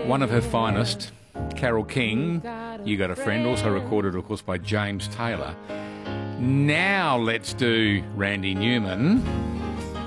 One of her finest, Carole King, You Got a Friend, also recorded, of course, by James Taylor. Now let's do Randy Newman.